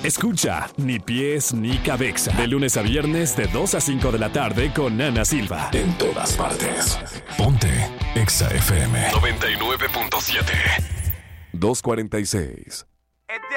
Escucha Ni Pies ni Cabeza. De lunes a viernes de 2 a 5 de la tarde con Ana Silva. En todas partes. Ponte Exa FM 99.7. 2:46.